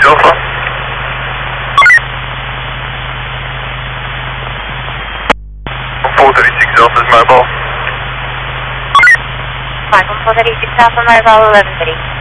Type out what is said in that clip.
Alpha. 436 Alpha is mobile. 436 Alpha, mobile 11-3.